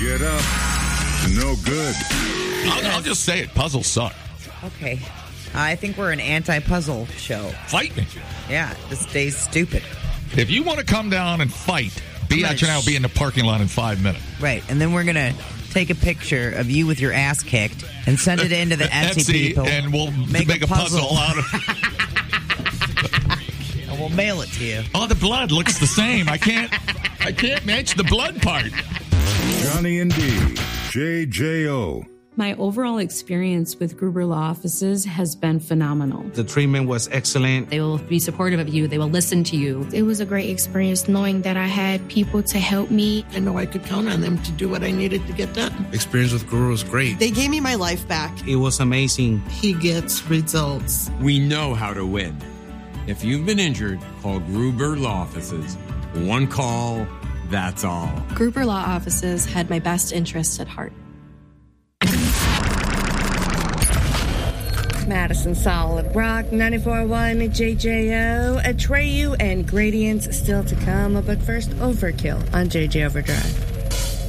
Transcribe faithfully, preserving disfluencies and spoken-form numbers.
Get up. No good. I'll, I'll just say it. Puzzles suck. Okay. I think we're an anti-puzzle show. Fight me. Yeah, this day's stupid. If you want to come down and fight, B H and I will be in the parking lot in five minutes. Right, and then we're going to take a picture of you with your ass kicked and send it into the Etsy, Etsy people. And we'll make, make a, puzzle. a puzzle out of it. And we'll mail it to you. Oh, the blood looks the same. I can't I can't match the blood part. Johnny and D, J J O. My overall experience with Gruber Law Offices has been phenomenal. The treatment was excellent. They will be supportive of you. They will listen to you. It was a great experience knowing that I had people to help me. I know I could count on them to do what I needed to get done. Experience with Gruber was great. They gave me my life back. It was amazing. He gets results. We know how to win. If you've been injured, call Gruber Law Offices. One call, that's all. Gruber Law Offices had my best interests at heart. Madison Solid Rock, ninety-four point one J J O, Atreyu and Gradients still to come, but first Overkill on J J Overdrive.